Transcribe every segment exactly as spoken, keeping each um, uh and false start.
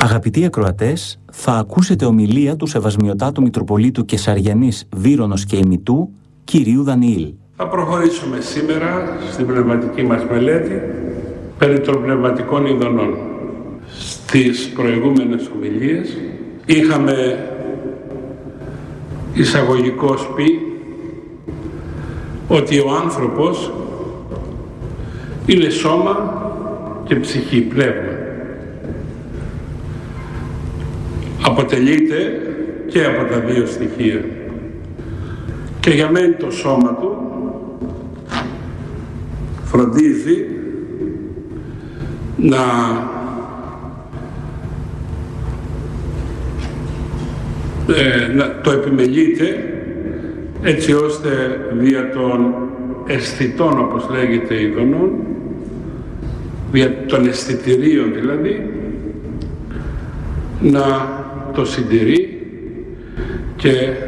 Αγαπητοί ακροατές, θα ακούσετε ομιλία του Σεβασμιωτάτου Μητροπολίτου Κεσαριανής Βύρονος και Ημιτού, κυρίου Δανιήλ. Θα προχωρήσουμε σήμερα στην πνευματική μας μελέτη περί των πνευματικών ειδονών. Στις προηγούμενες ομιλίες είχαμε εισαγωγικώς πει ότι ο άνθρωπος είναι σώμα και ψυχή, πνεύμα. Αποτελείται και από τα δύο στοιχεία. Και για μένα το σώμα του φροντίζει να ε, να το επιμελείται έτσι ώστε δια των αισθητών, όπως λέγεται, ειδονών, δια των αισθητηρίων δηλαδή, να το συντηρεί και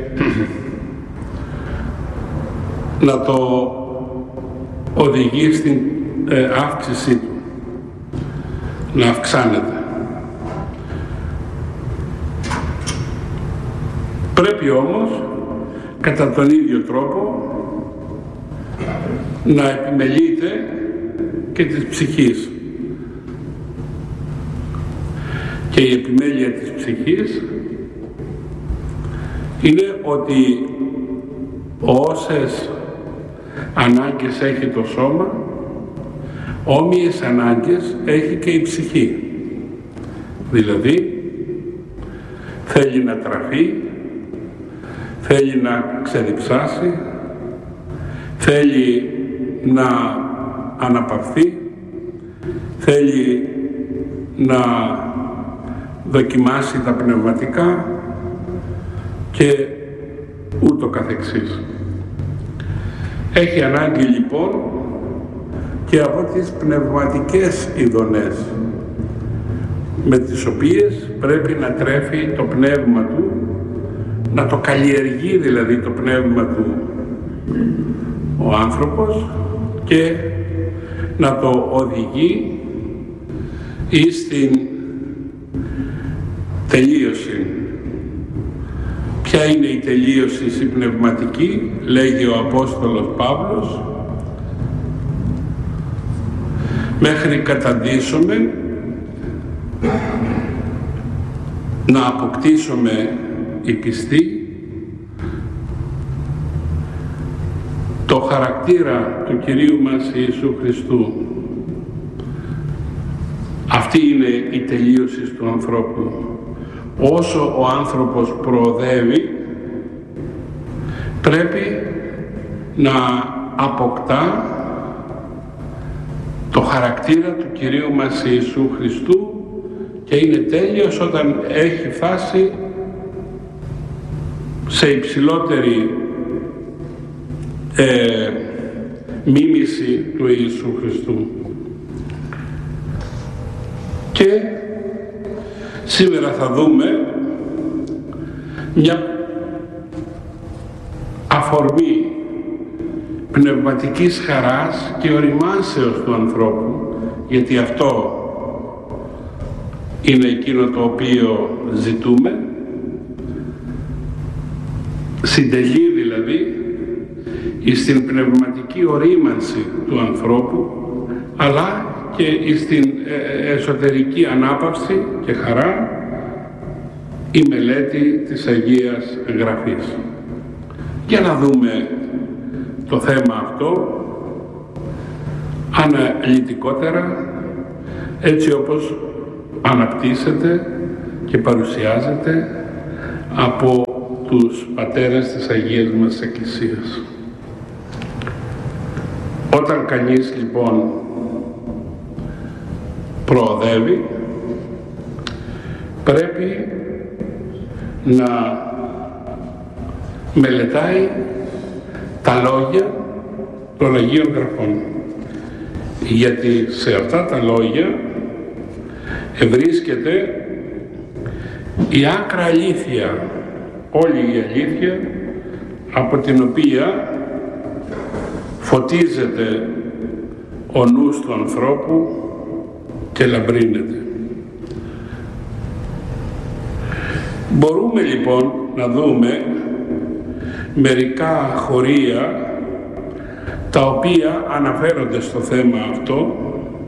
να το οδηγεί στην ε, αύξησή του, να αυξάνεται. Πρέπει όμως κατά τον ίδιο τρόπο να επιμελείται και της ψυχής. Και η επιμέλεια της ψυχής είναι ότι όσες ανάγκες έχει το σώμα, όμοιες ανάγκες έχει και η ψυχή. Δηλαδή, θέλει να τραφεί, θέλει να ξεδιψάσει, θέλει να αναπαυθεί, θέλει να δοκιμάσει τα πνευματικά και ούτω καθεξής. Έχει ανάγκη λοιπόν και από τις πνευματικές ειδονές, με τις οποίες πρέπει να τρέφει το πνεύμα του, να το καλλιεργεί δηλαδή το πνεύμα του ο άνθρωπος και να το οδηγεί εις την τελείωση. Ποια είναι η τελείωση η πνευματική, λέγει ο Απόστολος Παύλος? Μέχρι καταντήσουμε να αποκτήσουμε η πιστή το χαρακτήρα του Κυρίου μας Ιησού Χριστού. Αυτή είναι η τελείωση του ανθρώπου. Όσο ο άνθρωπος προοδεύει, πρέπει να αποκτά το χαρακτήρα του Κυρίου μας Ιησού Χριστού και είναι τέλειος όταν έχει φτάσει σε υψηλότερη ε, μίμηση του Ιησού Χριστού. Και σήμερα θα δούμε μια αφορμή πνευματικής χαράς και οριμάσεως του ανθρώπου, γιατί αυτό είναι εκείνο το οποίο ζητούμε, συντελεί δηλαδή στην πνευματική ορίμανση του ανθρώπου, αλλά και στην εσωτερική ανάπαυση και χαρά η μελέτη της Αγίας Γραφής. Για να δούμε το θέμα αυτό αναλυτικότερα, έτσι όπως αναπτύσσεται και παρουσιάζεται από τους πατέρες της Αγίας μας Εκκλησίας. Όταν κανείς λοιπόν προοδεύει, πρέπει να μελετάει τα λόγια των Αγίων Γραφών, γιατί σε αυτά τα λόγια ευρίσκεται η άκρα αλήθεια, όλη η αλήθεια από την οποία φωτίζεται ο νους του ανθρώπου και λαμπρύνεται. Μπορούμε λοιπόν να δούμε μερικά χωρία τα οποία αναφέρονται στο θέμα αυτό.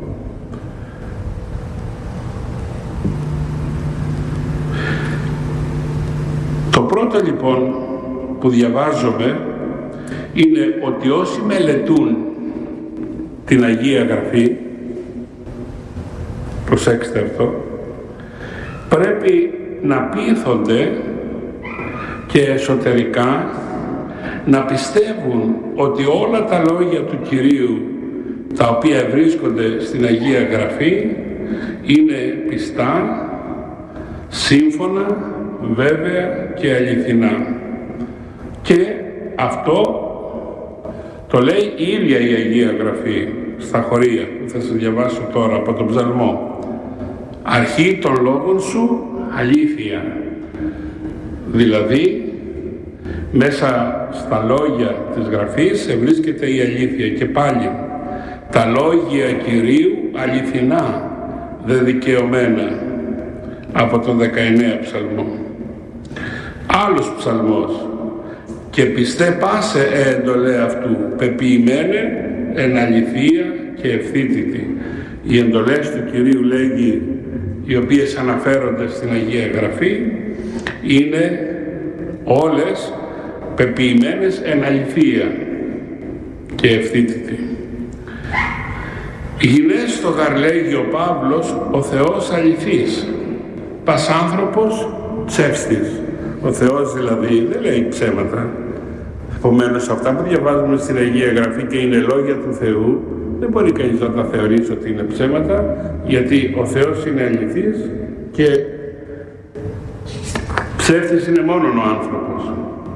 Το πρώτο λοιπόν που διαβάζουμε είναι ότι όσοι μελετούν την Αγία Γραφή, προσέξτε αυτό, πρέπει να πείθονται και εσωτερικά να πιστεύουν ότι όλα τα λόγια του Κυρίου τα οποία βρίσκονται στην Αγία Γραφή είναι πιστά, σύμφωνα, βέβαια και αληθινά. Και αυτό το λέει η ίδια η Αγία Γραφή στα χωρία που θα σας διαβάσω τώρα από τον Ψαλμό. Αρχή των λόγων σου αλήθεια. Δηλαδή μέσα στα λόγια της Γραφής βρίσκεται η αλήθεια. Και πάλι τα λόγια Κυρίου αληθινά, δεδικαιωμένα, από τον δεκαεννέα ψαλμό. Άλλος ψαλμός. Και πιστέ πάσε έντολε αυτού, πεποιημένε εν αληθεία και ευθύτητη. Οι εντολές του Κυρίου, λέγει, οι οποίες αναφέρονται στην Αγία Γραφή, είναι όλες πεποιημένες εν αληθεία και ευθύτητη. Γινές το γαρ, λέγει ο Παύλος, ο Θεός αληθής, πας άνθρωπος ψεύστης. Ο Θεός δηλαδή δεν λέει ψέματα. Επομένως αυτά που διαβάζουμε στην Αγία Γραφή και είναι λόγια του Θεού, δεν μπορεί κανείς να τα θεωρήσει ότι είναι ψέματα, γιατί ο Θεός είναι αληθής και ψεύτης είναι μόνον ο άνθρωπος.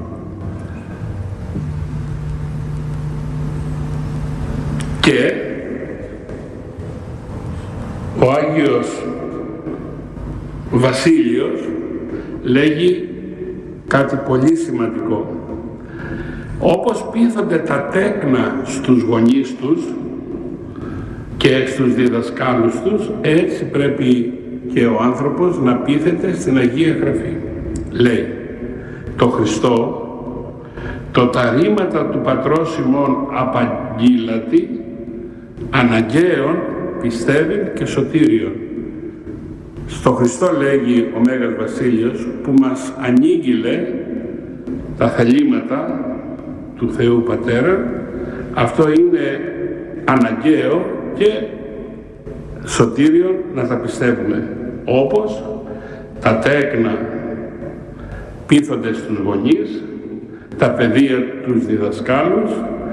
Και ο Άγιος Βασίλειος λέγει κάτι πολύ σημαντικό. Όπως πείθονται τα τέκνα στους γονείς τους και στους διδασκάλους τους, έτσι πρέπει και ο άνθρωπος να πείθεται στην Αγία Γραφή. Λέει το Χριστό, το τα ρήματα του πατρός ημών απαγγείλατη, αναγκαίων πιστεύει και σωτήριον. Στο Χριστό, λέγει ο Μέγας Βασίλειος, που μας ανήγγειλε τα θελήματα του Θεού Πατέρα, αυτό είναι αναγκαίο και σωτήριο να τα πιστεύουμε. Όπως τα τέκνα πείθονται στους γονείς, τα παιδεία τους διδασκάλους,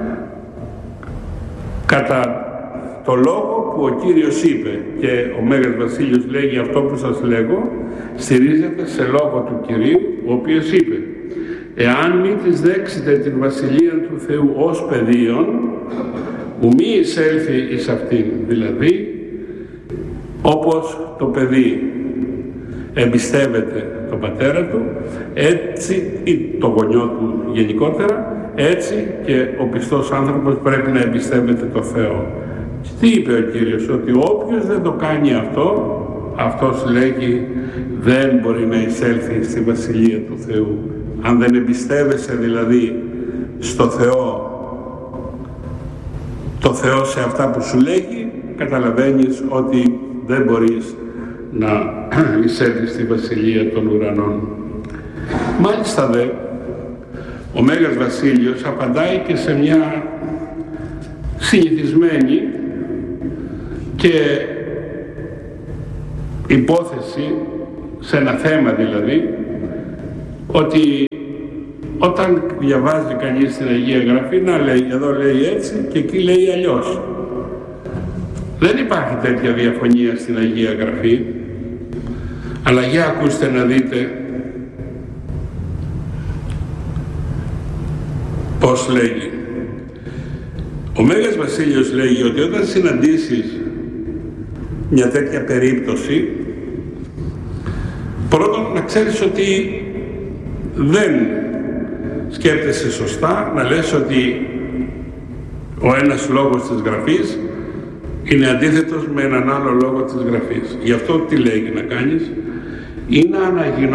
κατά το λόγο που ο Κύριος είπε. Και ο Μέγας Βασίλειος λέγει αυτό που σας λέγω στηρίζεται σε λόγο του Κυρίου, ο οποίος είπε: εάν μη της δέξετε την Βασιλεία του Θεού ως παιδίον, ου μη εισέλθει εις αυτήν. Δηλαδή, όπως το παιδί εμπιστεύεται τον πατέρα του, έτσι, ή τον γονιό του γενικότερα, έτσι και ο πιστός άνθρωπος πρέπει να εμπιστεύεται το Θεό. Και τι είπε ο Κύριος? Ότι όποιος δεν το κάνει αυτό, αυτός, λέγει, δεν μπορεί να εισέλθει στη Βασιλεία του Θεού. Αν δεν εμπιστεύεσαι δηλαδή στο Θεό, το Θεό σε αυτά που σου λέγει, καταλαβαίνεις ότι δεν μπορείς να εισέλθεις στη Βασιλεία των Ουρανών. Μάλιστα δε, ο Μέγας Βασίλειος απαντάει και σε μια συνηθισμένη και υπόθεση, σε ένα θέμα δηλαδή, ότι όταν διαβάζει κανείς την Αγία Γραφή, να λέει, εδώ λέει έτσι και εκεί λέει αλλιώς. Δεν υπάρχει τέτοια διαφωνία στην Αγία Γραφή, αλλά για ακούστε να δείτε πώς λέγει. Ο Μέγας Βασίλειος λέγει ότι όταν συναντήσεις μια τέτοια περίπτωση, πρώτον να ξέρεις ότι δεν σκέφτεσαι σωστά, να λες ότι ο ένας λόγος της Γραφής είναι αντίθετος με έναν άλλο λόγο της Γραφής. Γι' αυτό τι λέγει να κάνεις? Είναι αναγινώ